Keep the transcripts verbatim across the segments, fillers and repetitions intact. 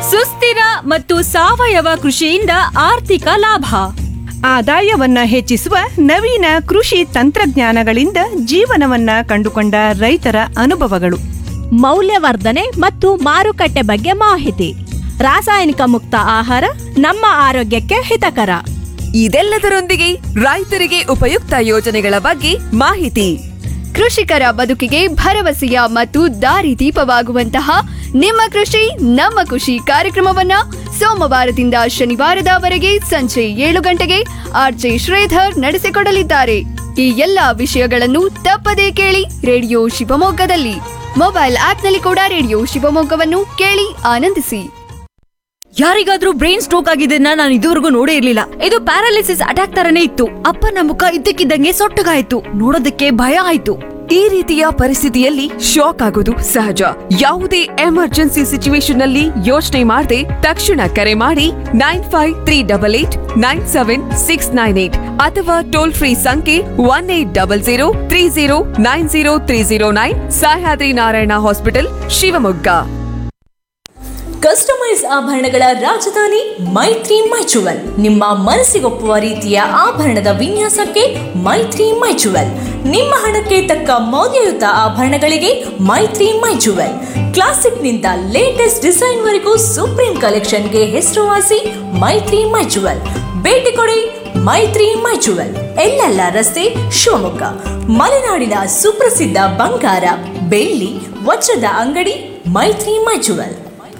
ಸುಸ್ಥಿರ ಮತ್ತು ಸಾವಯವ ಕೃಷಿಯಿಂದ ಆರ್ಥಿಕ ಲಾಭ. ಆದಾಯವನ್ನ ಹೆಚ್ಚಿಸುವ ನವೀನ ಕೃಷಿ ತಂತ್ರಜ್ಞಾನಗಳಿಂದ ಜೀವನವನ್ನ ಕಂಡುಕೊಂಡ ರೈತರ ಅನುಭವಗಳು. ಮೌಲ್ಯವರ್ಧನೆ ಮತ್ತು ಮಾರುಕಟ್ಟೆ ಬಗ್ಗೆ ಮಾಹಿತಿ. ರಾಸಾಯನಿಕ ಮುಕ್ತ ಆಹಾರ ನಮ್ಮ ಆರೋಗ್ಯಕ್ಕೆ ಹಿತಕರ. ಇದೆಲ್ಲದರೊಂದಿಗೆ ರೈತರಿಗೆ ಉಪಯುಕ್ತ ಯೋಜನೆಗಳ ಬಗ್ಗೆ ಮಾಹಿತಿ. ಕೃಷಿಕರ ಬದುಕಿಗೆ ಭರವಸೆಯ ಮತ್ತು ದಾರಿದೀಪವಾಗುವಂತಹ ನಿಮ್ಮ ಕೃಷಿ ನಮ್ಮ ಖುಷಿ ಕಾರ್ಯಕ್ರಮವನ್ನ ಸೋಮವಾರದಿಂದ ಶನಿವಾರದವರೆಗೆ ಸಂಜೆ ಏಳು ಗಂಟೆಗೆ ಆರ್ಜೆ ಶ್ರೀಧರ್ ನಡೆಸಿಕೊಡಲಿದ್ದಾರೆ. ಈ ಎಲ್ಲಾ ವಿಷಯಗಳನ್ನು ತಪ್ಪದೇ ಕೇಳಿ ರೇಡಿಯೋ ಶಿವಮೊಗ್ಗದಲ್ಲಿ. ಮೊಬೈಲ್ ಆಪ್ನಲ್ಲಿ ಕೂಡ ರೇಡಿಯೋ ಶಿವಮೊಗ್ಗವನ್ನು ಕೇಳಿ ಆನಂದಿಸಿ. ಯಾರಿಗಾದ್ರೂ ಬ್ರೈನ್ ಸ್ಟ್ರೋಕ್ ಆಗಿದ್ದನ್ನ ನಾನು ಇದುವರೆಗೂ ನೋಡೇ ಇರ್ಲಿಲ್ಲ. ಇದು ಪ್ಯಾರಾಲಿಸಿಸ್ ಅಟ್ಯಾಕ್ ತರನೇ ಇತ್ತು. ಅಪ್ಪನ ಮುಖ ಇದ್ದಕ್ಕಿದ್ದಂಗೆ ಸೊಟ್ಟಗಾಯ್ತು. ನೋಡೋದಕ್ಕೆ ಭಯ ಆಯ್ತು. ಈ ರೀತಿಯ ಪರಿಸ್ಥಿತಿಯಲ್ಲಿ ಶಾಕ್ ಆಗೋದು ಸಹಜ. ಯಾವುದೇ ಎಮರ್ಜೆನ್ಸಿ ಸಿಚುವೇಶನ್ ನಲ್ಲಿ ಯೋಚನೆ ಮಾಡದೆ ತಕ್ಷಣ ಕರೆ ಮಾಡಿ nine five three double eight nine seven six nine eight ಅಥವಾ ಟೋಲ್ ಫ್ರೀ ಸಂಖ್ಯೆ one eight double zero three zero nine zero three zero nine. Sahyadri Narayana hospital, Shivamogga. Customise ಆಭರಣಗಳ ರಾಜಧಾನಿ ಮೈತ್ರಿ ಮೈಚುವಲ್. ನಿಮ್ಮ ಮನಸ್ಸಿಗೊಪ್ಪುವ ರೀತಿಯ ಆಭರಣದ ವಿನ್ಯಾಸಕ್ಕೆ ಮೈತ್ರಿ ಮೈಚುವಲ್. ನಿಮ್ಮ ಹಣಕ್ಕೆ ತಕ್ಕ ಮೌಲ್ಯಯುತ ಆಭರಣಗಳಿಗೆ ಮೈತ್ರಿ ಮೈಚುವಲ್. ಕ್ಲಾಸಿಕ್ನಿಂದ ಲೇಟೆಸ್ಟ್ ಡಿಸೈನ್ ವರೆಗೂ ಸುಪ್ರೀಂ ಕಲೆಕ್ಷನ್ಗೆ ಹೆಸರುವಾಸಿ ಮೈತ್ರಿ ಮೈಚುವಲ್. ಭೇಟಿ ಕೊಡಿ ಮೈತ್ರಿ ಮೈಚುವಲ್, ಎಲ್ಲೆಲ್ಲ ರಸ್ತೆ, ಶಿವಮೊಗ್ಗ. ಮಲೆನಾಡಿನ ಸುಪ್ರಸಿದ್ಧ ಬಂಗಾರ, ಬೆಳ್ಳಿ, ವಜ್ರದ ಅಂಗಡಿ ಮೈತ್ರಿ ಮೈಚುವಲ್.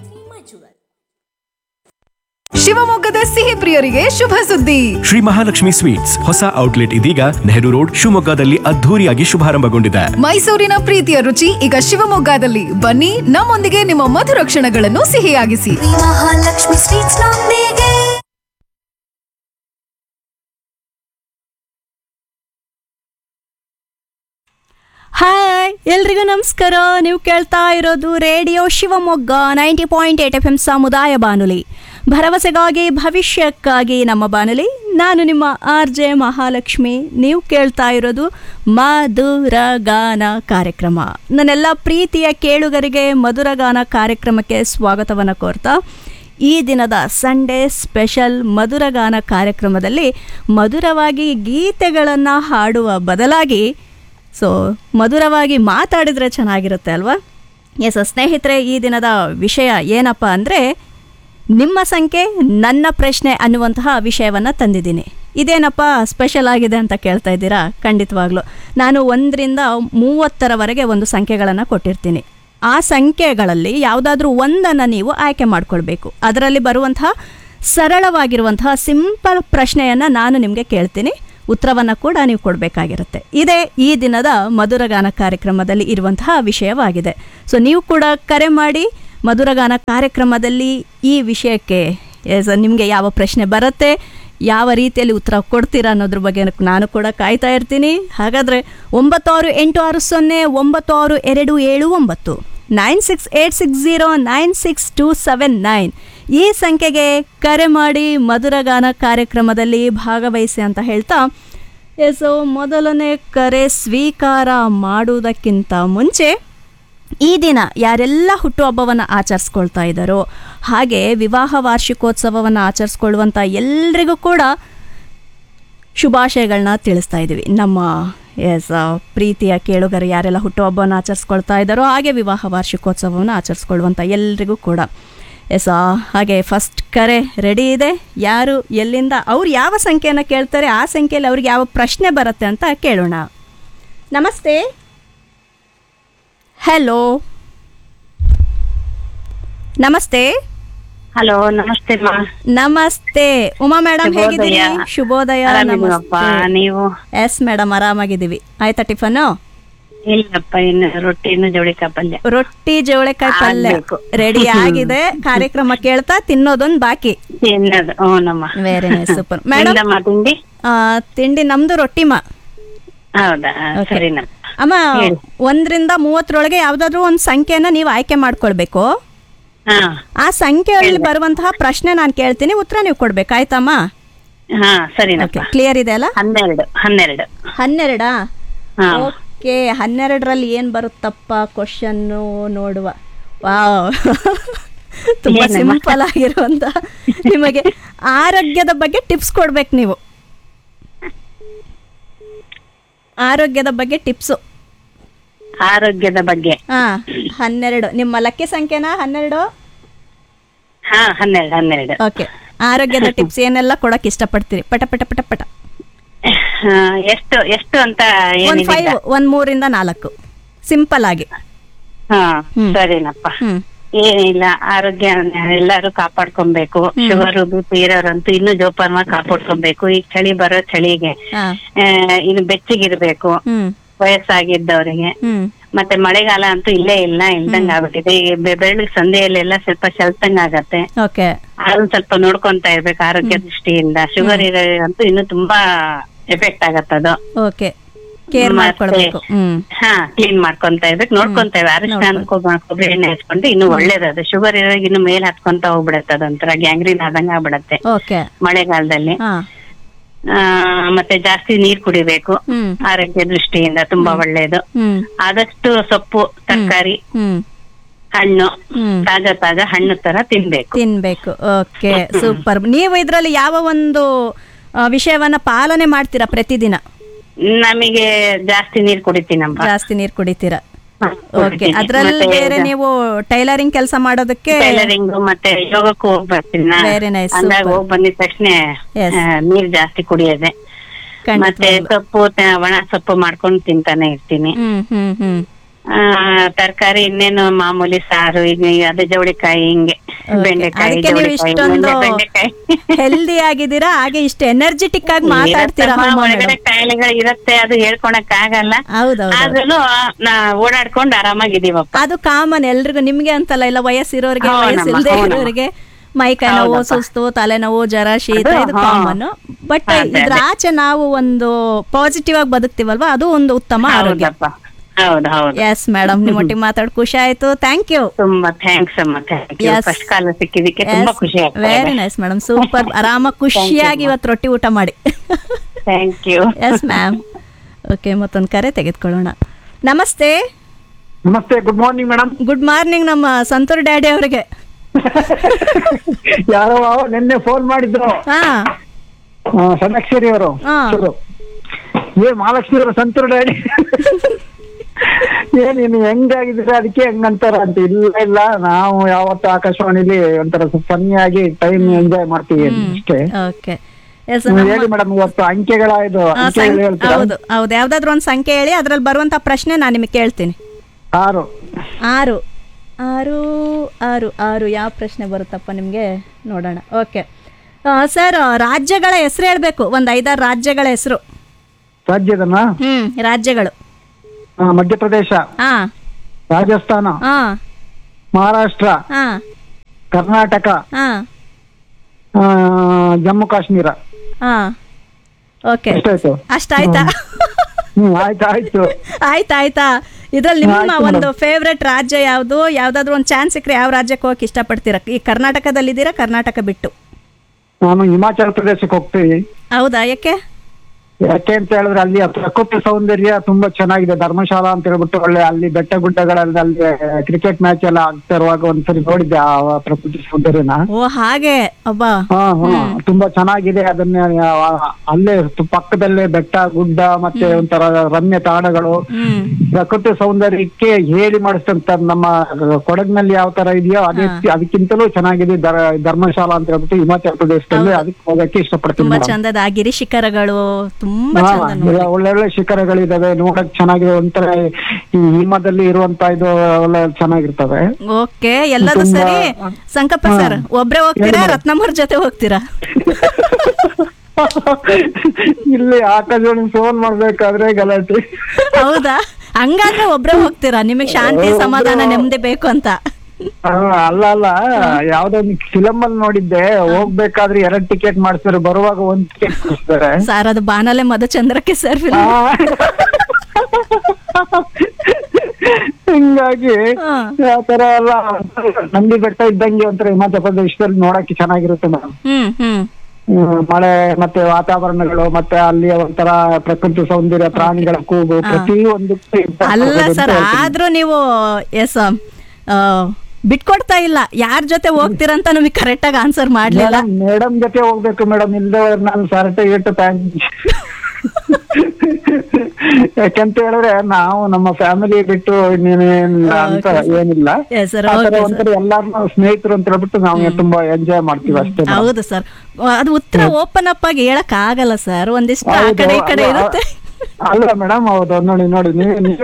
ಶಿವಮೊಗ್ಗದ ಸಿಹಿ ಪ್ರಿಯರಿಗೆ ಶುಭ ಸುದ್ದಿ. ಶ್ರೀ ಮಹಾಲಕ್ಷ್ಮಿ ಸ್ವೀಟ್ಸ್ ಹೊಸ ಔಟ್ಲೆಟ್ ಇದೀಗ ನೆಹರು ರೋಡ್, ಶಿವಮೊಗ್ಗದಲ್ಲಿ ಅದ್ಧೂರಿಯಾಗಿ ಶುಭಾರಂಭಗೊಂಡಿದೆ. ಮೈಸೂರಿನ ಪ್ರೀತಿಯ ರುಚಿ ಈಗ ಶಿವಮೊಗ್ಗದಲ್ಲಿ. ಬನ್ನಿ, ನಮ್ಮೊಂದಿಗೆ ನಿಮ್ಮ ಮಧುರ ಕ್ಷಣಗಳನ್ನು ಸಿಹಿಯಾಗಿಸಿ. ಮಹಾಲಕ್ಷ್ಮಿ ಸ್ವೀಟ್ಸ್ ನೊಂದಿಗೆ. ಹಾಯ್, ಎಲ್ರಿಗೂ ನಮಸ್ಕಾರ. ನೀವು ಕೇಳ್ತಾ ಇರೋದು radio Shivamogga ninety point eight F M ಸಮುದಾಯ ಬಾನುಲಿ. ಭರವಸೆಗಾಗಿ ಭವಿಷ್ಯಕ್ಕಾಗಿ ನಮ್ಮ ಬಾನುಲಿ. ನಾನು ನಿಮ್ಮ ಆರ್ ಜೆ ಮಹಾಲಕ್ಷ್ಮಿ. ನೀವು ಕೇಳ್ತಾ ಇರೋದು ಮಧುರ ಗಾನ ಕಾರ್ಯಕ್ರಮ. ನನ್ನೆಲ್ಲ ಪ್ರೀತಿಯ ಕೇಳುಗರಿಗೆ ಮಧುರ ಗಾನ ಕಾರ್ಯಕ್ರಮಕ್ಕೆ ಸ್ವಾಗತವನ್ನು ಕೋರ್ತಾ, ಈ ದಿನದ ಸಂಡೇ ಸ್ಪೆಷಲ್ ಮಧುರ ಗಾನ ಕಾರ್ಯಕ್ರಮದಲ್ಲಿ ಮಧುರವಾಗಿ ಗೀತೆಗಳನ್ನು ಹಾಡುವ ಬದಲಾಗಿ ಸೊ ಮಧುರವಾಗಿ ಮಾತಾಡಿದರೆ ಚೆನ್ನಾಗಿರುತ್ತೆ ಅಲ್ವಾ? ಎಸ್ ಸ್ನೇಹಿತರೆ, ಈ ದಿನದ ವಿಷಯ ಏನಪ್ಪ ಅಂದರೆ ನಿಮ್ಮ ಸಂಖ್ಯೆ ನನ್ನ ಪ್ರಶ್ನೆ ಅನ್ನುವಂತಹ ವಿಷಯವನ್ನು ತಂದಿದ್ದೀನಿ. ಇದೇನಪ್ಪ ಸ್ಪೆಷಲ್ ಆಗಿದೆ ಅಂತ ಕೇಳ್ತಾ ಇದ್ದೀರಾ? ಖಂಡಿತವಾಗ್ಲೂ ನಾನು ಒಂದರಿಂದ ಮೂವತ್ತರವರೆಗೆ ಒಂದು ಸಂಖ್ಯೆಗಳನ್ನು ಕೊಟ್ಟಿರ್ತೀನಿ. ಆ ಸಂಖ್ಯೆಗಳಲ್ಲಿ ಯಾವುದಾದ್ರೂ ಒಂದನ್ನು ನೀವು ಆಯ್ಕೆ ಮಾಡಿಕೊಳ್ಬೇಕು. ಅದರಲ್ಲಿ ಬರುವಂತಹ ಸರಳವಾಗಿರುವಂತಹ ಸಿಂಪಲ್ ಪ್ರಶ್ನೆಯನ್ನು ನಾನು ನಿಮಗೆ ಕೇಳ್ತೀನಿ. ಉತ್ತರವನ್ನು ಕೂಡ ನೀವು ಕೊಡಬೇಕಾಗಿರುತ್ತೆ. ಇದೇ ಈ ದಿನದ ಮಧುರಗಾನ ಕಾರ್ಯಕ್ರಮದಲ್ಲಿ ಇರುವಂತಹ ವಿಷಯವಾಗಿದೆ. ಸೊ ನೀವು ಕೂಡ ಕರೆ ಮಾಡಿ ಮಧುರಗಾನ ಕಾರ್ಯಕ್ರಮದಲ್ಲಿ ಈ ವಿಷಯಕ್ಕೆ ನಿಮಗೆ ಯಾವ ಪ್ರಶ್ನೆ ಬರುತ್ತೆ, ಯಾವ ರೀತಿಯಲ್ಲಿ ಉತ್ತರ ಕೊಡ್ತೀರಾ ಅನ್ನೋದ್ರ ಬಗ್ಗೆ ನಾನು ಕೂಡ ಕಾಯ್ತಾ ಇರ್ತೀನಿ. ಹಾಗಾದರೆ ಒಂಬತ್ತು ಆರು ಎಂಟು ಆರು ಸೊನ್ನೆ ಒಂಬತ್ತು ಆರು ಎರಡು ಏಳು ಒಂಬತ್ತು nine six eight six zero nine six two seven nine ಈ ಸಂಖ್ಯೆಗೆ ಕರೆ ಮಾಡಿ ಮಧುರಗಾನ ಕಾರ್ಯಕ್ರಮದಲ್ಲಿ ಭಾಗವಹಿಸಿ ಅಂತ ಹೇಳ್ತಾ, ಎಸ್ ಮೊದಲನೇ ಕರೆ ಸ್ವೀಕಾರ ಮಾಡುವುದಕ್ಕಿಂತ ಮುಂಚೆ ಈ ದಿನ ಯಾರೆಲ್ಲ ಹುಟ್ಟುಹಬ್ಬವನ್ನು ಆಚರಿಸ್ಕೊಳ್ತಾ ಇದ್ದಾರೋ, ಹಾಗೆ ವಿವಾಹ ವಾರ್ಷಿಕೋತ್ಸವವನ್ನು ಆಚರಿಸ್ಕೊಳ್ಳುವಂಥ ಎಲ್ರಿಗೂ ಕೂಡ ಶುಭಾಶಯಗಳನ್ನ ತಿಳಿಸ್ತಾ ಇದ್ದೀವಿ. ನಮ್ಮ ಎಸ್ ಪ್ರೀತಿಯ ಕೇಳುಗರು ಯಾರೆಲ್ಲ ಹುಟ್ಟುಹಬ್ಬವನ್ನು ಆಚರಿಸ್ಕೊಳ್ತಾ ಇದ್ದಾರೋ, ಹಾಗೆ ವಿವಾಹ ವಾರ್ಷಿಕೋತ್ಸವವನ್ನು ಆಚರಿಸ್ಕೊಳ್ಳುವಂಥ ಎಲ್ರಿಗೂ ಕೂಡ ಎಸ್. ಹಾಗೆ ಫಸ್ಟ್ ಕರೆ ರೆಡಿ ಇದೆ. ಯಾರು ಎಲ್ಲಿಂದ ಅವ್ರು ಯಾವ ಸಂಖ್ಯೆಯನ್ನು ಕೇಳ್ತಾರೆ, ಆ ಸಂಖ್ಯೆಯಲ್ಲಿ ಅವ್ರಿಗೆ ಯಾವ ಪ್ರಶ್ನೆ ಬರುತ್ತೆ ಅಂತ ಕೇಳೋಣ. ನಮಸ್ತೆ. ಹಲೋ, ನಮಸ್ತೆ. ಹಲೋ, ನಮಸ್ತೆ. ನಮಸ್ತೆ ಉಮಾ ಮೇಡಮ್, ಹೇಗಿದ್ದೀರಿ? ಶುಭೋದಯ. ನೀವು? Yes madam, ಆರಾಮಾಗಿದ್ದೀವಿ. ಆಯ್ತಾ ಟಿಫನ್? ಇಲ್ಲಪ್ಪ, ಇನ್ನು ರೊಟ್ಟಿ ಇನ್ನು ಜವಳಿಕಾಯಿ ಪಲ್ಯ. ರೊಟ್ಟಿ ಜವಳಿಕಾಯಿ ಪಲ್ಯ ರೆಡಿ ಆಗಿದೆ. ಕಾರ್ಯಕ್ರಮ ಕೇಳ್ತಾ ತಿನ್ನೋದೊಂದು ಬಾಕಿ. ತಿನ್ನೋದು. ಹ್ಞೂನಮ್ಮ. Very nice, super. ಮೇಡಮ್, ತಿಂಡಿ ತಿಂಡಿ ನಮ್ದು ರೊಟ್ಟಿಮಾ. ಹೌದಾ? ಸರಿನಮ್ಮ. ಅಮ್ಮ, ಒಂದರಿಂದ ಮೂವತ್ತರೊಳಗೆ ಯಾವ್ದಾದ್ರು ಒಂದು ಸಂಖ್ಯೆನ ನೀವು ಆಯ್ಕೆ ಮಾಡ್ಕೊಳ್ಬೇಕು. ಆ ಸಂಖ್ಯೆಯಲ್ಲಿ ಬರುವಂತಹ ಪ್ರಶ್ನೆ ನಾನು ಕೇಳ್ತೀನಿ, ಉತ್ತರ ನೀವು ಕೊಡ್ಬೇಕು. ಆಯ್ತಮ್ಮ? ಹಾ, ಸರಿನಪ್ಪ. ಕ್ಲಿಯರ್ ಇದೆ ಅಲ್ಲ? ಹನ್ನೆರಡು. ಹನ್ನೆರಡು ಹನ್ನೆರಡಾ? ಓಕೆ, ಹನ್ನೆರಡರಲ್ಲಿ ಏನು ಬರುತ್ತಪ್ಪ ಕ್ವಶನ್ನು ನೋಡುವ. ವಾವ್, ತುಂಬಾ ಏನಮ್ಮ? ಸಿಂಪಲ್ ಆಗಿರುವಂತ ನಿಮಗೆ ಆರೋಗ್ಯದ ಬಗ್ಗೆ ಟಿಪ್ಸ್ ಕೊಡ್ಬೇಕು ನೀವು. ಆರೋಗ್ಯದ ಬಗ್ಗೆ ಟಿಪ್ಸು. ಆರೋಗ್ಯದ ಬಗ್ಗೆ ಹಾ ಹನ್ನೆರಡು ನಿಮ್ಮ ಲಕ್ಕಿ ಸಂಖ್ಯೆನಾ? ಹನ್ನೆರಡು. ಹಾ ಹನ್ನೆರಡು ಹನ್ನೆರಡು ಓಕೆ, ಆರೋಗ್ಯದ ಟಿಪ್ಸ್ ಏನೆಲ್ಲ ಕೊಡಕ್ ಇಷ್ಟಪಡ್ತೀರಿ? ಪಟ ಪಟ ಪಟ ಪಟ. ಆ, ಎಷ್ಟು ಎಷ್ಟು ಅಂತ ಒಂದ್ ಏನಿದೆ? ಫೈವ್, ಒಂದ್ ಮೂರಿಂದ ನಾಲ್ಕು ಸಿಂಪಲ್ ಆಗಿ. ಹಾ ಹ್ಮ್. ಸರಿನಪ್ಪ. ಹ್ಮ್ ಏನಿಲ್ಲ, ಆರೋಗ್ಯ ಎಲ್ಲಾರು ಕಾಪಾಡ್ಕೊಬೇಕು. ಶುಗರ್ ಬಿ ಪಿ ಇರೋರಂತೂ ಇನ್ನೂ ಜೋಪಾನವಾಗಿ ಕಾಪಾಡ್ಕೊಬೇಕು. ಈಗ ಚಳಿ ಬರೋ ಚಳಿಗೆ ಹಾ. ಆ, ಇನ್ನು ಬೆಚ್ಚಗಿರ್ಬೇಕು ಹ್ಮ್ ವಯಸ್ಸಾಗಿದ್ದವರಿಗೆ. ಹ್ಮ್ ಮತ್ತೆ ಮಳೆಗಾಲ ಅಂತೂ ಇಲ್ಲೇ ಇಲ್ಲ, ಇಲ್ದಂಗ ಆಗ್ಬಿಟ್ಟಿದೆ. ಈಗ ಬೆ- ಬೆಳ್ಳಿಗೆ ಸಂಧೆಯಲ್ಲೆಲ್ಲ ಸ್ವಲ್ಪ ಶಲ್ತಂಗ ಆಗತ್ತೆ. ಓಕೆ. ಅದನ್ನ ಸ್ವಲ್ಪ ನೋಡ್ಕೊಂತ ಇರ್ಬೇಕು ಆರೋಗ್ಯ ದೃಷ್ಟಿಯಿಂದ. ಶುಗರ್ ಇರೋ ಅಂತೂ ಇನ್ನು ತುಂಬಾ ಎಫೆಕ್ಟ್ ಆಗತ್ತದು. ಓಕೆ, ಕೇರ್ ಮಾಡ್ಕೊಳ್ಬೇಕು. ಹ್ಮ್ ಹಾ ಕ್ಲೀನ್ ಮಾಡ್ಕೊಂತ ಇರ್ಬೇಕು, ನೋಡ್ಕೊಂತ ಇರ್ಬೇಕು. ಅರಿಶಿನ ಅನ್ಕೊ- ಕೊಬ್ಬರಿ ಎಣ್ಣೆ ಹಚ್ಕೊಂಡು ಇನ್ನು ಒಳ್ಳೇದದು. ಶುಗರ್ ಇರೋರಿಗೆ ಇನ್ನು ಮೇಲ್ ಹತ್ಕೊಂತ ಹೋಗ್ಬಿಡತ್ತೆ, ಅದೊಂಥರ ಗ್ಯಾಂಗ್ರೀನ್ ಆದಂಗ ಆಗ್ಬಿಡತ್ತೆ ಓಕೆ. ಮಳೆಗಾಲದಲ್ಲಿ. ಹಾ. ಆ ಮತ್ತೆ ಜಾಸ್ತಿ ನೀರ್ ಕುಡಿಬೇಕು, ಹ್ಮ್ ಆರೋಗ್ಯ ದೃಷ್ಟಿಯಿಂದ ತುಂಬಾ ಒಳ್ಳೇದು. ಹ್ಮ್ ಆದಷ್ಟು ಸೊಪ್ಪು, ತರಕಾರಿ, ಹ್ಮ್ ಹಣ್ಣು, ಹ್ಮ್ ತಾಜಾ ತಾಜಾ ಹಣ್ಣು ತರ ತಿನ್ಬೇಕು. ತಿನ್ಬೇಕು. Okay, super. ನೀವು ಇದ್ರಲ್ಲಿ ಯಾವ ಒಂದು ಆ, ವಿಷಯವನ್ನ ಪಾಲನೆ ಮಾಡ್ತೀರಾ ಪ್ರತಿದಿನ? ನಮಗೆ ಜಾಸ್ತಿ ನೀರ್ ಕುಡಿತೀನಮ್ಮ. ಜಾಸ್ತಿ ನೀರ್ ಕುಡಿತೀರಾ? ಹ, ಓಕೆ. ಕುಡಿತೀನಿ. ಅದ್ರಲ್ಲಿ ಮತ್ತೆ ಬೇರೆ ಇದು- ನೀವು ಟೈಲರಿಂಗ್ ಕೆಲಸ ಮಾಡೋದಕ್ಕೆ ಟೈಲರಿಂಗ್ ಮತ್ತೆ ಯೋಗಕ್ಕೂ ಹೋಗ್ ಬರ್ತೀನಿ ನಾ. Very nice, ಹಂಗಾಗಿ super. ಹೋಗ್ ಬಂದಿದ ತಕ್ಷಣ Yes. ಆ, ನೀರ್ ಜಾಸ್ತಿ ಕುಡಿಯೋದೆ. ಮತ್ತೆ ಖಂಡಿತವಾಗ್ಲೂ. ಸೊಪ್ಪು ತ- ಒಣ ಸೊಪ್ಪು ಮಾಡ್ಕೊಂಡು ತಿಂತಾನೆ ಇರ್ತೀನಿ. ಹ್ಮ್ ಹ್ಮ್ ಹ್ಮ್ ಆ ತರಕಾರಿ ಇನ್ನೇನು ಮಾಮೂಲಿ ಸಾರು, ಈಗ ಅದೇ ಜವಳಿಕಾಯಿ, ಹಿಂಗೆ Okay. ಬೆಂಡೆಕಾಯಿ, ಅದಕ್ಕೆ ನೀವು ಜವಳಿಕಾಯಿ, ಇಷ್ಟೊಂದು ಬೆಂಡೆ- ಬೆಂಡೆಕಾಯಿ. ಹೆಲ್ದಿ ಆಗಿದ್ದೀರಾ, ಹಾಗೆ ಇಷ್ಟು ಎನರ್ಜೆಟಿಕ್ ಆಗಿ ಮಾತಾಡ್ತೀರಾ. ಇರತ್ತಮ್ಮ, ಹನುಮ ಹೊರಗಡೆ ಮೇಡಮ್. ಕಾಯಿಲೆಗಳು ಇರತ್ತೆ, ಅದು ಹೇಳ್ಕೊಳಕ್ ಆಗಲ್ಲ. ಹೌದೌದು. ಆದ್ರೂ ನಾ ಓಡಾಡ್ಕೊಂಡು ಆರಾಮಾಗಿದೀವಪ್ಪ. ಅದು ಕಾಮನ್ ಎಲ್ರಿಗೂ, ನಿಮ್ಗೆ ಅಂತಲ್ಲ, ಇಲ್ಲ ವಯಸ್ಸಿರೋರಿಗೆ, ಹೌದಮ್ಮ, ವಯಸ್ಸಿಲ್ದೇ ಹೌದಮ್ಮ. ಇರೋರಿಗೆ ಮೈಕೈ ನೋವು, ಹೌದಪ್ಪ. ಸುಸ್ತು, ತಲೆನೋವು, ಜ್ವರ, ಶೀತ, ಅದು, ಇದು ಹಾ. ಕಾಮನ್. ಬಟ್ ಅದೇ, ಅದೇ. ಇದ್ರ ಆಚೆ ನಾವು ಒಂದು ಪಾಸಿಟಿವ್ ಆಗಿ ಬದುಕ್ತಿವಲ್ವಾ, ಅದು ಒಂದು ಉತ್ತಮ ಆರೋಗ್ಯ. ಹೌದಪ್ಪ, ಹೌದು ಹೌದು. ಎಸ್ ಮೇಡಮ್, ನಿಮ್ಮೊಟ್ಟಿಗೆ ಮಾತಾಡಿ ಖುಷಿ ಆಯ್ತು. Thank you. ತುಂಬಾ ಥ್ಯಾಂಕ್ಸ್ ಅಮ್ಮ, ಥ್ಯಾಂಕ್ ಯು. Yes. ಫಸ್ಟ್ ಕಾಲ ಸಿಕ್ಕಿದಕ್ಕೆ ತುಂಬಾ ಖುಷಿ ಆಗ್ತದೆ. Very nice madam, super. ಆರಾಮಾಗಿ ಖುಷಿಯಾಗಿ ಇವತ್ತು ರೊಟ್ಟಿ ಊಟ ಮಾಡಿ. Thank you. Yes ma'am. Okay, ಮತ್ತೊಂದು ಕರೆ ತೆಗೆದುಕೊಳ್ಳೋಣ. ನಮಸ್ತೆ. ನಮಸ್ತೆ, good morning madam. Good morning ನಮ್ಮ ಸಂತೂರ್ ಡ್ಯಾಡಿ ಅವರಿಗೆ. ಯಾರೋ ನಿನ್ನೆ ಫೋನ್ ಮಾಡಿದ್ರು, ಹಾ ಸದಾಕ್ಷರಿ ಅವರು. ಹಾ. ಏ ಮಹಾಲಕ್ಷ್ಮಿ ಅವರು ಸಂತೂರ್ ಡ್ಯಾಡಿ ಏನ್ ಇನ್ನು ಹೆಂಗಾಗಿದ್ರೆ ಅದಕ್ಕೆ ಹೆಂಗಂತಾರ ಅಂತ. ಇಲ್ಲ ಇಲ್ಲ, ನಾವು ಯಾವತ್ತು ಆಕಾಶವಾಣಿಲಿ ಒಂಥರ ಫನ್ನಿಯಾಗಿ ಟೈಮ್ ಎಂಜಾಯ್ ಮಾಡ್ತೀವಿ ಅಷ್ಟೇ. ಓಕೆ. ನೀವು ಹೇಳಿ ಮೇಡಮ್, ಇವತ್ತು ಅಂಕೆಗಳ ಇದು ಅಂಕೆಗಳು ಹೇಳ್ತೀರಾ? ಹೌದು ಹೌದು, ಯಾವ್ದಾದ್ರು ಒಂದು ಸಂಖ್ಯೆ ಹೇಳಿ, ಅದ್ರಲ್ಲಿ ಬರುವಂತ ಪ್ರಶ್ನೆ ನಾನು ನಿಮಗೆ ಕೇಳ್ತೀನಿ. ಆರು. ಆರು ಆರು ಆರು ಆರು ಯಾವ ಪ್ರಶ್ನೆ ಬರುತ್ತಪ್ಪ ನಿಮಗೆ? ನೋಡೋಣ. ಓಕೆ ಸರ್, ರಾಜ್ಯಗಳ ಹೆಸರು ಹೇಳ್ಬೇಕು, ಒಂದು ಐದಾರು ರಾಜ್ಯಗಳ ಹೆಸರು. ರಾಜ್ಯದನ್ನ? ಹ್ಮ್ ರಾಜ್ಯಗಳು. ಆ, ಮಧ್ಯಪ್ರದೇಶ, ಹಾ ರಾಜಸ್ಥಾನ, ಹಾ ಮಹಾರಾಷ್ಟ್ರ, ಹಾ ಕರ್ನಾಟಕ, ಹಾ ಆ, ಜಮ್ಮು ಕಾಶ್ಮೀರ. ಹಾ ಓಕೆ, ಎಷ್ಟಾಯ್ತು? ಅಷ್ಟಾಯ್ತಾ? ಹ್ಮ್ ಆಯ್ತು ಆಯ್ತು ಆಯ್ತಾ ಆಯ್ತಾ ಇದ್ರಲ್ಲಿ ನಿಮ್ಮ ಆಯ್ತು ಒಂದು madam. ಫೇವ್ರೆಟ್ ರಾಜ್ಯ ಯಾವುದು? ಯಾವ್ದಾದ್ರು ಒಂದು ಚಾನ್ಸ್ ಸಿಕ್ಕರೆ ಯಾವ ರಾಜ್ಯಕ್ಕೆ ಹೋಗಕ್ಕೆ ಇಷ್ಟಪಡ್ತೀರಾ? ಈ ಕರ್ನಾಟಕದಲ್ಲಿದ್ದೀರಾ, ಕರ್ನಾಟಕ ಬಿಟ್ಟು? ನಾನು ಹಿಮಾಚಲ ಪ್ರದೇಶಕ್ಕೆ ಹೋಗ್ತೀವಿ. ಹೌದಾ, ಯಾಕೆ? ಯಾಕೆ ಅಂತ ಹೇಳಿದ್ರೆ ಅಲ್ಲಿ ಪ್ರಕೃತಿ ಸೌಂದರ್ಯ ತುಂಬಾ ಚೆನ್ನಾಗಿದೆ. ಧರ್ಮಶಾಲಾ ಅಂತ ಹೇಳ್ಬಿಟ್ಟು ಒಳ್ಳೆ, ಅಲ್ಲಿ ಬೆಟ್ಟ ಗುಡ್ಡಗಳಲ್ಲಿ ಅಲ್ಲಿ ಕ್ರಿಕೆಟ್ ಮ್ಯಾಚ್ ಎಲ್ಲ ಆಗ್ತಾ ಇರುವಾಗ ಒಂದ್ಸರಿ ನೋಡಿದ್ದೆ ಆ ಪ್ರಕೃತಿ ಸೌಂದರ್ಯನ. ಓ ಹಾಗೆ, ಅಬ್ಬಾ. ಹಾ ಹಾ ತುಂಬಾ ಚೆನ್ನಾಗಿದೆ. ಅದನ್ನ ಆ, ಅಲ್ಲೇ ಸು- ಪಕ್ಕದಲ್ಲೇ ಬೆಟ್ಟ ಗುಡ್ಡ ಮತ್ತೆ ಒಂಥರ ರಮ್ಯ ತಾಣಗಳು, ಹ್ಮ್ ಪ್ರಕೃತಿ ಸೌಂದರ್ಯಕ್ಕೆ ಹೇಳಿ ಮಾಡಿಸ್ತಂತ. ನಮ್ಮ ಕೊಡಗಿನಲ್ಲಿ ಯಾವ ತರ ಇದೆಯೋ ಅದೇ ಅದಕ್ಕಿಂತಲೂ ಚೆನ್ನಾಗಿದೆ ಧರ್- ಧರ್ಮಶಾಲಾ ಅಂತ ಹೇಳ್ಬಿಟ್ಟು ಹಿಮಾಚಲ ಪ್ರದೇಶದಲ್ಲಿ. ಅದಕ್ಕೆ ಹೋಗಕ್ಕೆ ಇಷ್ಟಪಡ್ತೀನಿ ತುಂಬಾ madam. ಚಂದದ ಆ ಗಿರಿ ಶಿಖರಗಳು ತುಂಬಾ ಹಾ, ಚಂದ ನೋಡಿ. ಒಳ್ಳೊಳ್ಳೆ ಶಿಖರಗಳಿದಾವೆ, ನೋಡಕ್ ಚೆನ್ನಾಗಿದೆ. ಒಂಥರ ಈ ಹಿಮದಲ್ಲಿ ಇರುವಂತ ಇದು ಒಳ್ಳೆ ಚೆನ್ನಾಗಿರ್ತವೆ. ಓಕೆ, ಎಲ್ಲದೂ ತುಂಬಾ- ಸರಿ. ಸಂಕಪ್ಪ ಸರ್, ಒಬ್ರೇ ಹೋಗ್ತೀರಾ, ರತ್ನಮ್ಮರ ಜೊತೆ ಹೋಗ್ತೀರಾ? ಇಲ್ಲಿ ಆಕಾಶವಾಣಿ ಫೋನ್ ಮಾಡ್ಬೇಕಾದ್ರೆ ಗಲಾಟೆ. ಹೌದಾ, ಹಂಗಾದ್ರೆ ಒಬ್ರೇ ಹೋಗ್ತೀರಾ? ನಿಮಗೆ ಶಾಂತಿ, ಸಮಾಧಾನ, ನೆಮ್ಮದಿ ಬೇಕು ಅಂತ? ಆ, ಅಲ್ಲ ಅಲ್ಲ, ಯಾವ್ದೋ ಒಂದು ಫಿಲಮ್ ಅಲ್ಲಿ ನೋಡಿದ್ದೆ, ಹೋಗ್ಬೇಕಾದ್ರೆ ಎರಡ್ ಟಿಕೆಟ್ ಮಾಡಿಸ್ತಾರೆ, ಬರುವಾಗ ಒಂದ್ ಟಿಕೆಟ್ ಮಾಡಿಸ್ತಾರೆ. ಸರ್, ಅದು ಬಾನಲೆ ಮಧುಚಂದ್ರಕ್ಕೆ ಸರ್ ಫಿಲ್ಮ್. ಹಿಂಗಾಗಿ ಹಾ. ಆ ತರ ಎಲ್ಲ ನಂದಿ ಬೆಟ್ಟ ಇದ್ದಂಗೆ ಒಂಥರ ಹಿಮಾಚಲ ಪ್ರದೇಶದಲ್ಲಿ ನೋಡಕ್ಕೆ ಚೆನ್ನಾಗಿರುತ್ತೆ ಮೇಡಮ್. ಹ್ಮ್ ಹ್ಮ್ ಮಳೆ ಮತ್ತೆ ವಾತಾವರಣಗಳು ಮತ್ತೆ ಅಲ್ಲಿ ಒಂಥರ ಪ್ರಕೃತಿ ಸೌಂದರ್ಯ, ಪ್ರಾಣಿಗಳ ಕೂಗು, ಪ್ರತಿ ಒಂದು ಅಲ್ಲ ಸರ್, ಆದ್ರೂ ನೀವು ಎಸ್ ಬಿಟ್ಕೊಡ್ತಾ ಇಲ್ಲ. ಯಾರ ಜೊತೆ ಹೋಗ್ತೀರಂತ ನಮಗೆ ಕರೆಕ್ಟ್ ಆಗಿ ಆನ್ಸರ್ ಮಾಡ್ಲಿಲ್ಲ. ಮೇಡಮ್ ಜೊತೆ ಹೋಗ್ಬೇಕು ಮೇಡಮ್, ಇಲ್ದೇ ನಾನು ಸಾರಟೆ ಇಟ್ಟು ಪ್ಯಾಂಟ್ ಯಾಕಂತ ಹೇಳಿದ್ರೆ ನಾವು ನಮ್ಮ ಫ್ಯಾಮಿಲಿ ಬಿಟ್ಟು ಇನ್ನೇನಿಲ್ಲ ಅಂತ ಏನಿಲ್ಲ. ಒಂಥರ ಎಲ್ಲಾರು ಸ್ನೇಹಿತರು ಅಂತ ಹೇಳ್ಬಿಟ್ಟು ನಾವು ತುಂಬಾ ಎಂಜಾಯ್ ಮಾಡ್ತೀವಿ ಅಷ್ಟೇ. ಹೌದು ಸರ್, ಅದು ಉತ್ತರ ಓಪನ್ ಅಪ್ ಆಗಿ ಹೇಳಕ್ ಆಗಲ್ಲ ಸರ್, ಒಂದಿಷ್ಟು ಆ ಕಡೆ ಈ ಕಡೆ ಇರುತ್ತೆ. ಅಲ್ಲ ಮೇಡಮ್, ಹೌದು ನೋಡಿ ನೋಡಿ ನೀವೇ ನೀವೇ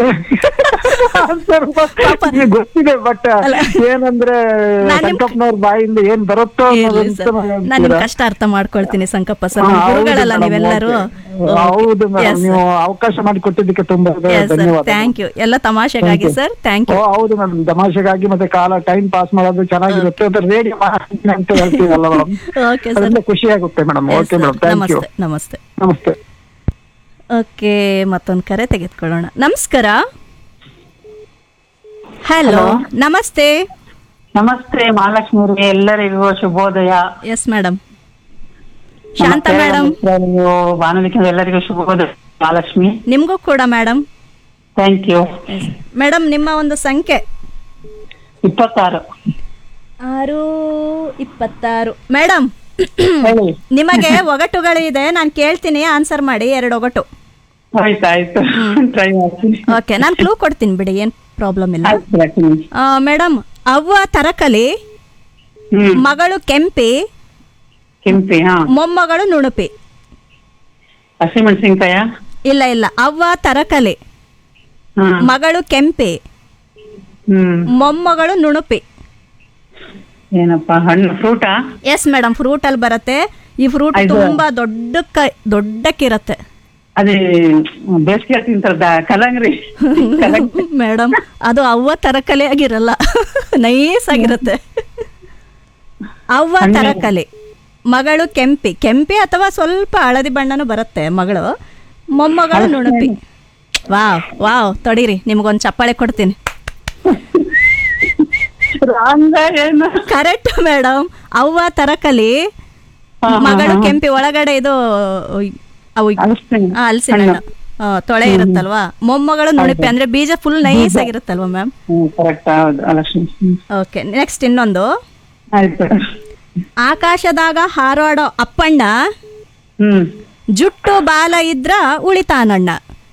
ಗೊತ್ತಿದೆ, ಬಟ್ ಏನಂದ್ರೆ ಸಂಕಪ್ಪನವ್ರ ಬಾಯಿಂದ ಏನ್ ಬರುತ್ತೋ ನಾನು ನಿಮ್ ಕಷ್ಟ ಅರ್ಥ ಮಾಡ್ಕೊಳ್ತೀನಿ ಸಂಕಪ್ಪ ಸರ್, ಗುರುಗಳಲ್ಲ ನೀವೆಲ್ಲರೂ. ಹೌದು ಮೇಡಮ್, ನೀವು ಅವಕಾಶ ಮಾಡಿ ಕೊಟ್ಟಿದ್ದಕ್ಕೆ ತುಂಬಾ ಧನ್ಯವಾದ. Thank you. ಎಲ್ಲ ತಮಾಷೆಗಾಗಿ ಸರ್, ಥ್ಯಾಂಕ್ ಯು. ಹೌದು ಮೇಡಮ್, ತಮಾಷೆಗಾಗಿ ಮತ್ತೆ ಕಾಲ ಟೈಮ್ ಪಾಸ್ ಮಾಡೋದು ಚೆನ್ನಾಗಿರುತ್ತೆ, ಅದು ರೇಡಿಯೋ ಅಂತ ಹೇಳ್ತೀವಲ್ಲ ಮೇಡಮ್, ಅದರಿಂದ ಖುಷಿ ಆಗುತ್ತೆ madam. Okay madam, thank you. ನಮಸ್ತೆ ನಮಸ್ತೆ. ಓಕೆ, ಮತ್ತೊಂದು ಕರೆ ತೆಗೆದುಕೊಳ್ಳೋಣ. ನಮಸ್ಕಾರ. ಹಲೋ, ನಮಸ್ತೆ. ನಮಸ್ತೆ ಮಹಾಲಕ್ಷ್ಮಿ ಅವರಿಗೆ, ಎಲ್ಲರಿಗೂ ಶುಭೋದಯ. Yes madam. ಶಾಂತ ಮೇಡಮ್, ಬಾನುಲಿಕೆ ಎಲ್ಲರಿಗೂ ಶುಭೋದಯ. ಮಹಾಲಕ್ಷ್ಮಿ, ನಿಮ್ಗೂ ಕೂಡ ಮೇಡಮ್. Thank you madam. ನಿಮ್ಮ ಒಂದು ಸಂಖ್ಯೆ ಇಪ್ಪತ್ತಾರು. ಆರು ಇಪ್ಪತ್ತಾರು ಮೇಡಮ್. ನಿಮಗೆ ಒಗಟುಗಳು ಇದೆ, ನಾನು ಕೇಳ್ತೀನಿ, ಆನ್ಸರ್ ಮಾಡಿ. ಎರಡು ಒಗಟು. ಆಯ್ತಾಯ್ತು, ಟ್ರೈ ಮಾಡ್ತೀನಿ. ಓಕೆ, ನಾನು ಕ್ಲೂ ಕೊಡ್ತೀನಿ ಬಿಡಿ, ಏನ್ ಪ್ರಾಬ್ಲಮ್ ಇಲ್ಲ. ಮೇಡಮ್, ಅವ್ವ ತರಕಲಿ, ಮಗಳು ಕೆಂಪಿ, ಕೆಂಪಿ ಮೊಮ್ಮಗಳು ನುಣುಪಿ. ಹಸಿಮೆಣಸಿನ್ಕಾಯ? ಇಲ್ಲ ಇಲ್ಲ, ಅವ್ವ ತರಕಲಿ, ಮಗಳು ಕೆಂಪಿ, ಮೊಮ್ಮಗಳು ನುಣುಪಿ. ಏನಪ್ಪ, ಹಣ್ಣು, ಫ್ರೂಟಾ? ಎಸ್ ಮೇಡಮ್, ಫ್ರೂಟ್ ಅಲ್ಲಿ ಬರುತ್ತೆ. ಈ ಫ್ರೂಟ್ ತುಂಬಾ ದೊಡ್ಡ ದೊಡ್ಡಕ್ಕಿರತ್ತೆ. ಅದೇ ಬೇಸಿಗೆ ತಿಂತಾರದ ಕಲಂಗ್ರಿ? ಮೇಡಮ್, ಅದು ಅವ್ವ ತರಕಲೆ ಆಗಿರಲ್ಲ, ನೈಸ್ ಆಗಿರುತ್ತೆ. ಅವ್ವ ತರಕಲೆ, ಮಗಳು ಕೆಂಪಿ, ಕೆಂಪಿ ಅಥವಾ ಸ್ವಲ್ಪ ಹಳದಿ ಬಣ್ಣನೂ ಬರುತ್ತೆ ಮಗಳು, ಮೊಮ್ಮಗಳು ನುಣುಪಿ. ವಾವ್ ವಾವ್, ತೊಡೀರಿ, ನಿಮ್ಗೊಂದು ಚಪ್ಪಾಳೆ ಕೊಡ್ತೀನಿ. Correct madam. ಅವ್ವ ತರಕಲಿ, ಮಗಳು ಕೆಂಪಿ, ಒಳಗಡೆ ಇದು ಹಲಸಿನ ಹಣ್ಣು ತೊಳೆ ಇರುತ್ತಲ್ವಾ, ಮೊಮ್ಮಗಳು ನುಣುಪಿ ಅಂದ್ರೆ ಬೀಜ full nice ಆಗಿರುತ್ತಲ್ವಾ ma'am? Okay, next ಇನ್ನೊಂದು. ಆಕಾಶದಾಗ ಹಾರಾಡೋ ಅಪ್ಪಣ್ಣ, ಜುಟ್ಟು ಬಾಲ ಇದ್ರ ಉಳಿತಾನಣ್ಣ.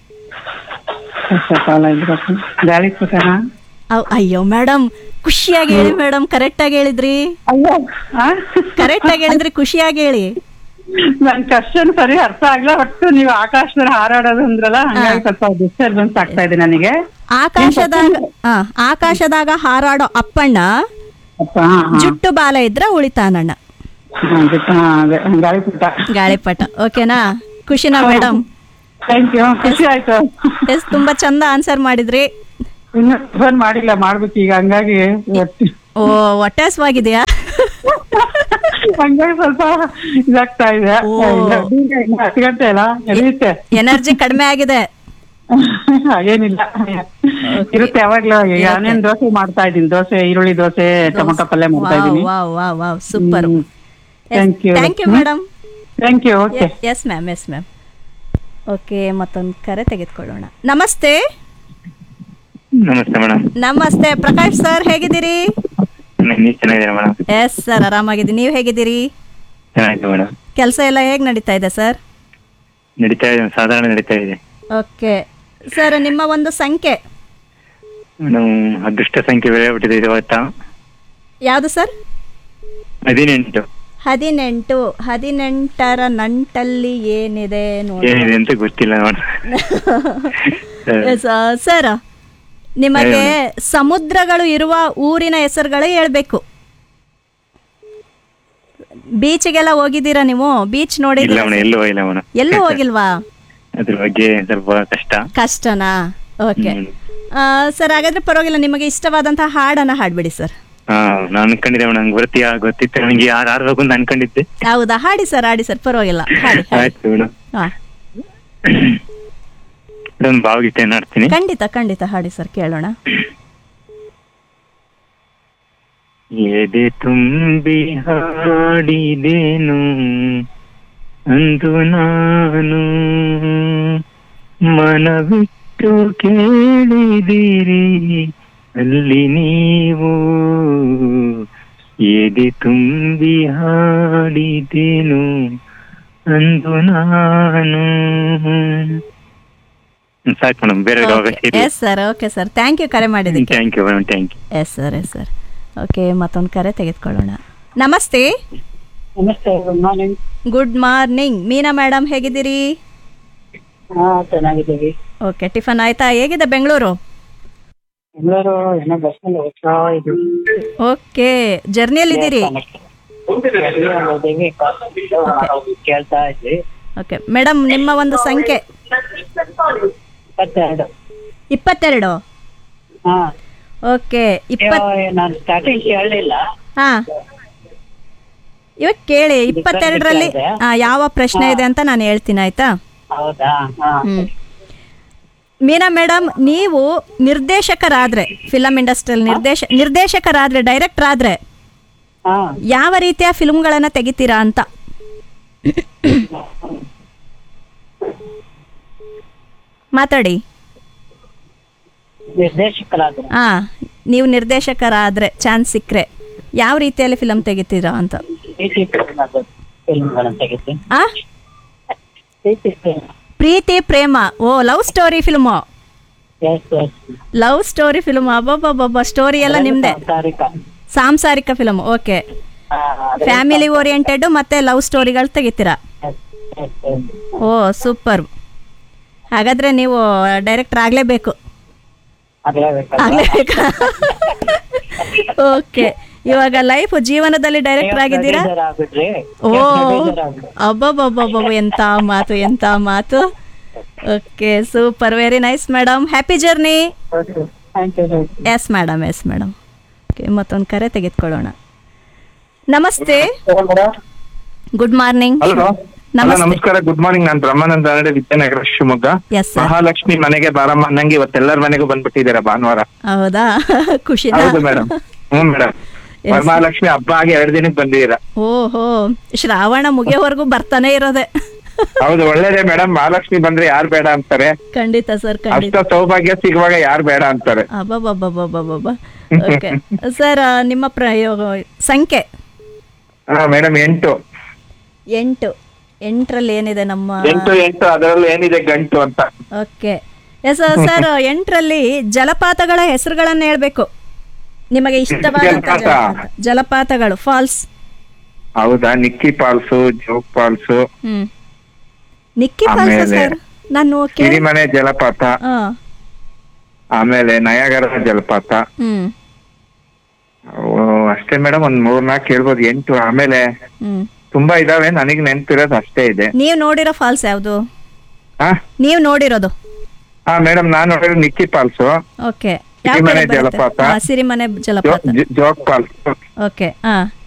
ಅಯ್ಯೋ ಮೇಡಮ್, ಖುಷಿಯಾಗಿ ಹೇಳಿ ಮೇಡಮ್, ಕರೆಕ್ಟ್ ಆಗಿ ಹೇಳಿದ್ರಿ. ಕರೆಕ್ಟ್ ಆಗಿ ಹೇಳಿದ್ರಿ, ಖುಷಿಯಾಗಿ ಹೇಳಿ. ನನ್ ಕ್ವಶನ್ ಸರಿ ಅರ್ಥ ಆಗ್ಲ, ಒಟ್ಟು ನೀವು ಆಕಾಶದಲ್ಲಿ ಹಾರಾಡೋದು ಅಂದ್ರಲ್ಲ, ಹಂಗಾಗಿ ಸ್ವಲ್ಪ ಡಿಸ್ಟರ್ಬೆನ್ಸ್ ಆಗ್ತಾ ಇದೆ ನನಗೆ. ಆಕಾಶದಾಗ ಆಕಾಶದಾಗ ಹಾರಾಡೋ ಅಪ್ಪಣ್ಣ, ಜುಟ್ಟು ಬಾಲ ಇದ್ರ ಉಳಿತಾನಣ್ಣ. ಗಾಳಿಪಟ. ಗಾಳಿಪಟ. ಓಕೆನಾ? ಖುಷಿನಾ ಮೇಡಮ್? ಥ್ಯಾಂಕ್ ಯು, ಖುಷಿ ಆಯ್ತು. ಎಸ್, ತುಂಬಾ ಚಂದ ಆನ್ಸರ್ ಮಾಡಿದ್ರಿ. ಇನ್ನು ಫೋನ್ ಮಾಡಿಲ್ಲ, ಮಾಡ್ಬೇಕು ಈಗ, ಹಂಗಾಗಿ. ಓ, ಹೊಟ್ಟೆ ಹಸ್ವಾಗಿದೆಯಾ? ಹಂಗಾಗಿ ಸ್ವಲ್ಪ ಇದಾಗ್ತಾ ಇದೆ. ಹತ್ತು ಗಂಟೆ ಅಲ್ಲ, ನಡೆಯುತ್ತೆ. ಎನರ್ಜಿ ಕಡಿಮೆ ಆಗಿದೆ. ಹಾಗೇನಿಲ್ಲ, ಇರುತ್ತೆ ಯಾವಾಗ್ಲೂ. ಈಗ ನಾನೇನ್ ದೋಸೆ ಮಾಡ್ತಾ ಇದ್ದೀನಿ, ದೋಸೆ, ಈರುಳ್ಳಿ ದೋಸೆ, ಟೊಮೊಟೊ ಪಲ್ಯ ಮಾಡ್ತಾ ಇದ್ದೀನಿ. Super. Thank you. Thank you madam. Thank you. Okay. Yes ma'am, yes ma'am. Okay, ಮತ್ತೊಂದು ಕರೆ ತೆಗೆದುಕೊಳ್ಳೋಣ. ನಮಸ್ತೆ. ನಮಸ್ತೆ ಮೇಡಮ್. ನಮಸ್ತೆ ಪ್ರಕಾಶ್ ಸರ್, ಹೇಗಿದ್ದೀರಿ? ಚೆನ್ನಾಗಿದ್ದೀರಾ ಮೇಡಮ್? Yes sir, ಆರಾಮಾಗಿದ್ದೀನಿ. ನೀವು ಹೇಗಿದ್ದೀರಿ? ಚೆನ್ನಾಗಿದೆ ಮೇಡಮ್. ಕೆಲಸ ಎಲ್ಲ ಹೇಗ್ ನಡೀತಾ ಇದೆ ಸರ್? ನಡೀತಾ ಇದೆ, ಸಾಧಾರಣ ನಡೀತಾ ಇದೆ. ಓಕೆ ಸರ್, ನಿಮ್ಮ ಒಂದು ಸಂಖ್ಯೆ? ಮೇಡಮ್, ಅದೃಷ್ಟ ಸಂಖ್ಯೆ ಬೇರೆ ಬಿಟ್ಟಿದೆ ಇವತ್ತ. ಯಾವುದು ಸರ್? ಹದಿನೆಂಟು. ಹದಿನೆಂಟು. ಹದಿನೆಂಟರ ನಂಟಲ್ಲಿ ಏನಿದೆ ನೋಡಿ. ಏನಿದೆ ಅಂತ ಗೊತ್ತಿಲ್ಲ ಮೇಡಮ್. ಸರ್, ನಿಮಗೆ ಸಮುದ್ರಗಳು ಇರುವ ಊರಿನ ಹೆಸರುಗಳು ಹೇಳ್ಬೇಕು. ಬೀಚ್ಗೆಲ್ಲ ಹೋಗಿದ್ದೀರಾ ನೀವು? ಬೀಚ್ ನೋಡಿದ್ದೀರಾ? ಎಲ್ಲೂ ಹೋಗಿಲ್ವಾ? ಅದ್ರ ಬಗ್ಗೆ ಸ್ವಲ್ಪ ಕಷ್ಟ. ಕಷ್ಟನಾ? ಓಕೆ ಸರ್, ಹಾಗಾದ್ರೆ ಪರವಾಗಿಲ್ಲ, ನಿಮಗೆ ಇಷ್ಟವಾದಂತಹ ಹಾಡನ್ನ ಹಾಡ್ಬಿಡಿ ಸರ್. ಹಾ, ನಾನು ಅನ್ಕೊಂಡಿದ್ದೆ ನಂಗೆ ಬರ್ತೀಯಾ, ಗೊತ್ತಿತ್ತು ನನಗೆ ಯಾರು ಆಡ್ಬೇಕು ಅಂತ ಅನ್ಕೊಂಡಿದ್ದೆ. ಹೌದಾ? ಹಾಡಿ ಸರ್, ಹಾಡಿ ಸರ್, ಪರವಾಗಿಲ್ಲ, ಹಾಡಿ. ಆಯ್ತು ಮೇಡಮ್. ಹಾ, ಭಾವಗೀತೆ ಹಾಡ್ತೀನಿ. ಖಂಡಿತ ಖಂಡಿತ ಹಾಡಿ ಸರ್, ಕೇಳೋಣ. ಎದೆ ತುಂಬಿ ಹಾಡಿದೇನು ಅಂದು ನಾನು, ಮನವಿಟ್ಟು ಕೇಳಿದಿರಿ ಅಲ್ಲಿ ನೀವು ಎದೆ ತುಂಬಿ ಹಾಡಿದೆನು ಅಂದು ನಾನು. ಹ್ಮ್, ಸಾಕು ಮೇಡಮ್, ಬೇರೆ ಅವಕಾಶ ಇಲ್ಲ. Yes sir, okay sir, thank you ಕರೆ ಮಾಡಿದ್ದಕ್ಕೆ. Thank you madam, thank you. Yes sir, yes sir. Okay, ಮತ್ತೊಂದು ಕರೆ ತೆಗೆದುಕೊಳ್ಳೋಣ. ನಮಸ್ತೆ. ನಮಸ್ತೆ, ಗುಡ್ ಮಾರ್ನಿಂಗ್. ಗುಡ್ ಮಾರ್ನಿಂಗ್ ಮೀನಾ ಮೇಡಮ್, ಹೇಗಿದ್ದೀರಿ? ಹಾ, ಚೆನ್ನಾಗಿದ್ದೀವಿ. ಓಕೆ, ಟಿಫನ್ ಆಯ್ತಾ? ಹೇಗಿದೆ ಬೆಂಗಳೂರು? ಬೆಂಗಳೂರು ಏನೋ ಬಸ್ನಲ್ಲಿ ಹೋಗ್ತಾ ಇದ್ದೀವಿ. ಓಕೆ, ಜರ್ನಿಯಲ್ಲಿದ್ದೀರಿ? ಕೇಳ್ತಾ ಇದ್ವಿ. ಓಕೆ ಮೇಡಮ್, ನಿಮ್ಮ ಒಂದು ಸಂಖ್ಯೆ? ಇಪ್ಪತ್ತೆರಡು. ಇಪ್ಪತ್ತೆರಡು. ಹಾ, ಓಕೆ. ಇಪ್ಪತ್ ನಾನು ಸ್ಟಾರ್ಟಿಂಗ್ ಕೇಳಲಿಲ್ಲ. ಹಾ, ಇವಾಗ ಕೇಳಿ. ಇಪ್ಪತ್ತೆರಡರಲ್ಲಿ ಯಾವ ಪ್ರಶ್ನೆ ಇದೆ ಅಂತ ನಾನು ಹೇಳ್ತೀನಿ, ಆಯ್ತಾ? ಹೌದಾ? ಹ್ಮ್. ಮೀನಾ ಮೇಡಮ್, ನೀವು ನಿರ್ದೇಶಕರಾದ್ರೆ, ಫಿಲಂ ಇಂಡಸ್ಟ್ರಿಯಲ್ಲಿ ನಿರ್ದೇಶ ನಿರ್ದೇಶಕರಾದ್ರೆ ಡೈರೆಕ್ಟರ್ ಆದ್ರೆ ಯಾವ ರೀತಿಯ ಫಿಲ್ಮ್ಗಳನ್ನ ತೆಗಿತೀರಾ ಅಂತ? ಮಾತಾಡಿ. ನಿರ್ದೇಶಕರಾದ್ರೆ ಹಾ, ನೀವು ನಿರ್ದೇಶಕರಾದ್ರೆ ಚಾನ್ಸ್ ಸಿಕ್ಕರೆ ಯಾವ ರೀತಿಯಲ್ಲಿ ಫಿಲಂ ತೆಗಿತೀರಾ ಅಂತ? ಆ ಪ್ರೀತಿ ಪ್ರೇಮ. ಓ, love story film. Love story film. ಅಬ್ಬಬ್ಬಬ್ಬ, story ಎಲ್ಲ ನಿಮ್ದೆ. ಸಾಂಸಾರಿಕ ಫಿಲ್ಮ್. ಓಕೆ, ಫ್ಯಾಮಿಲಿ ಓರಿಯೆಂಟೆಡ್ ಮತ್ತೆ ಲವ್ ಸ್ಟೋರಿಗಳು ತೆಗಿತೀರಾ? ಓ, ಸೂಪರ್. ಹಾಗಾದ್ರೆ ನೀವು ಡೈರೆಕ್ಟರ್ ಆಗ್ಲೇಬೇಕು. ಆಗ್ಲೇಬೇಕಾ? ಓಕೆ, ಇವಾಗ ಲೈಫ್ ಜೀವನದಲ್ಲಿ ಡೈರೆಕ್ಟರ್ ಆಗಿದ್ದೀರಾ? ಓ, ಅಬ್ಬಬ್ಬಬ್ಬಬ್ಬ, ಎಂತ ಮಾತು, ಎಂತ ಮಾತು. Okay, super, very nice madam. Happy journey. Yes madam, yes madam. Okay, ಮತ್ತೊಂದು ಕರೆ ತೆಗೆದುಕೊಳ್ಳೋಣ. ನಮಸ್ತೆ. Good morning. ನಮಸ್ಕಾರ, ಗುಡ್ ಮಾರ್ನಿಂಗ್. ನಾನು ಬ್ರಹ್ಮಾನಂದ ಅರಡೆ, ವಿದ್ಯಾನಗರ, ಶಿವಮೊಗ್ಗ. ಮಹಾಲಕ್ಷ್ಮಿ ಮನೆಗೆ ಬಾರಮ್ಮ ಅನ್ನಂಗೆ ಇವತ್ತೆಲ್ಲರ ಮನೆಗೂ ಬಂದ್ಬಿಟ್ಟಿದ್ದೀರಾ ಭಾನುವಾರ. ಹೌದಾ? ಖುಷಿ. ಹೌದು ಮೇಡಮ್. ಹ್ಮ್ ಮೇಡಮ್, ವರಮಹಾಲಕ್ಷ್ಮಿ ಹಬ್ಬ ಆಗಿ ಎರಡು ದಿನಕ್ಕೆ ಬಂದಿದ್ದೀರಾ. ಓಹೋ, ಶ್ರಾವಣ ಮುಗಿಯೋವರೆಗೂ ಬರ್ತಾನೆ ಇರೋದೆ. ಹೌದು, ಒಳ್ಳೇದೇ ಮೇಡಮ್. ಮಹಾಲಕ್ಷ್ಮಿ ಬಂದ್ರೆ ಯಾರು ಬೇಡ ಅಂತಾರೆ? ಖಂಡಿತ ಸರ್, ಖಂಡಿತ. ಅಷ್ಟ ಸೌಭಾಗ್ಯ ಸಿಗುವಾಗ ಯಾರು ಬೇಡ ಅಂತಾರೆ? ಅಬ್ಬಬ್ಬಬ್ಬಬ್ಬಬ್ಬ. ಓಕೆ ಸರ್, ನಿಮ್ಮ ಪ್ರಯೋಗ ಸಂಖ್ಯೆ? ಹಾ ಮೇಡಮ್, ಎಂಟು. ಎಂಟು. ಎಂಟರಲ್ಲಿ ಏನಿದೆ ನಮ್ಮ? ಎಂಟು ಎಂಟು ಅದರಲ್ಲಿ ಏನಿದೆ? ಗಂಟು ಅಂತ. Okay, yes sir. ಎಂಟರಲ್ಲಿ ಜಲಪಾತಗಳ ಹೆಸರುಗಳನ್ನ ಹೇಳ್ಬೇಕು, ನಿಮಗೆ ಇಷ್ಟವಾದ ಜಲಪಾತಗಳು. ಫಾಲ್ಸ್. ಹೌದಾ? ನಿಕ್ಕಿ ಫಾಲ್ಸು, ಜೋಗ್ ಫಾಲ್ಸು. ಹ್ಮ್, ನಿಕ್ಕಿ ಫಾಲ್ಸ್ ಸರ್ ನಾನು ಸಿರಿಮನೆ ಜಲಪಾತ, ಆಮೇಲೆ ನಯಾಗರ ಜಲಪಾತ. ಹ್ಮ್, ಅಷ್ಟೇ ಮೇಡಮ್. ಒಂದ್ ಮೂರ್ ನಾಲ್ಕು ಹೇಳ್ಬೋದು. ಎಂಟು. ಆಮೇಲೆ ತುಂಬಾ ಇದಾವೆ, ನನಗ್ ನೆನ್ಪಿರೋದು ಅಷ್ಟೇ ಇದೆ. ನೀವ್ ನೋಡಿರೋ ಫಾಲ್ಸ್ ಯಾವ್ದು? ಹಾ, ನೀವ್ ನೋಡಿರೋದು? ಹಾ ಮೇಡಮ್, ನಾನು ನೋಡಿರೋ ನಿಕ್ಕಿ ಫಾಲ್ಸು. ಓಕೆ. ಸಿರಿಮನೆ ಜಲಪಾತ, ಸಿರಿಮನೆ ಜಲಪಾತ, ಜೋಗ್ ಫಾಲ್ಸ್. ಓಕೆ. ಹಾ,